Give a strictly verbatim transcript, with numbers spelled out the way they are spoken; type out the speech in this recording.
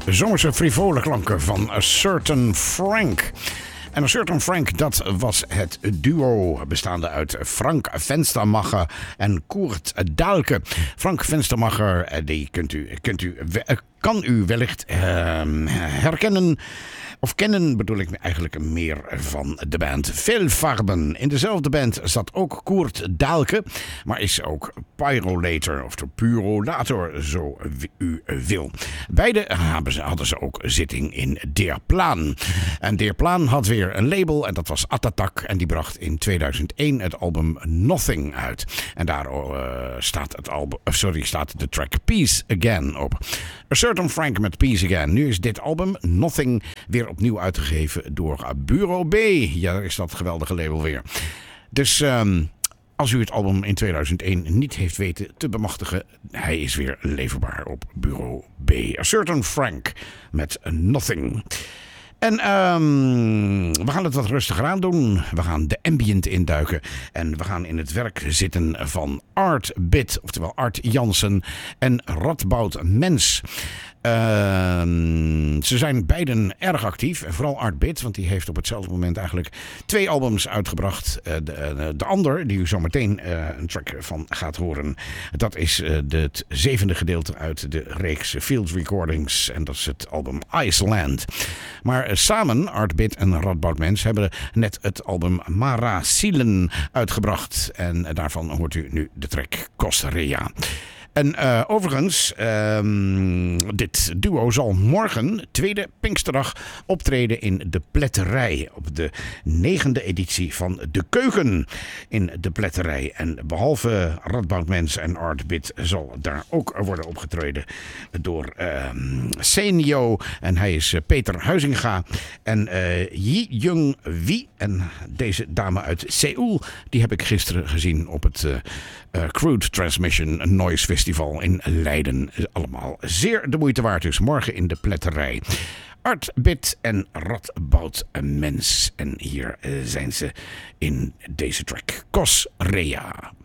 zomerse frivole klanken van A Certain Frank. En A Certain Frank, dat was het duo bestaande uit Frank Venstermacher en Koert Dahlke. Frank Venstermacher, die kunt u, kunt u, kan u wellicht uh, herkennen. Of kennen bedoel ik eigenlijk meer van de band Veelfarben. In dezelfde band zat ook Koert Dahlke, maar is ook Pyrolator of de Pyrolator, zo u wil. Beide hadden ze ook zitting in Der Plan. En Der Plan had weer een label en dat was Attatak. En die bracht in tweeduizend één het album Nothing uit. En daar uh, staat, het album, sorry, staat de track Peace Again op. A Certain Frank met Peace Again. Nu is dit album Nothing weer opnieuw uitgegeven door Bureau B. Ja, daar is dat geweldige label weer. Dus um, als u het album in tweeduizend één niet heeft weten te bemachtigen, hij is weer leverbaar op Bureau B. A Certain Frank met Nothing. En um, we gaan het wat rustiger aan doen. We gaan de ambient induiken. En we gaan in het werk zitten van Art Bit, oftewel Art Jansen en Radboud Mens. Uh, ze zijn beiden erg actief. En vooral Art Bit, want die heeft op hetzelfde moment eigenlijk twee albums uitgebracht. Uh, de, uh, de ander, die u zo meteen uh, een track van gaat horen, dat is uh, de, het zevende gedeelte uit de reeks Field Recordings. En dat is het album Iceland. Maar uh, samen, Art Bit en Radboud Mens, hebben net het album Mara Sielen uitgebracht. En uh, daarvan hoort u nu de track Costa Rea. En uh, overigens, um, dit duo zal morgen, tweede Pinksterdag, optreden in de Pletterij. Op de negende editie van De Keuken in de Pletterij. En behalve Radboud Mens en Art Bit zal daar ook worden opgetreden door um, Senio. En hij is uh, Peter Huizinga. En uh, Yi Jung Wie. En deze dame uit Seoul, die heb ik gisteren gezien op het uh, uh, Crude Transmission Noise Festival in Leiden. Allemaal zeer de moeite waard, dus morgen in de Pletterij. Art Bit en Radboud Mens. En hier uh, zijn ze in deze track. Cos Rea.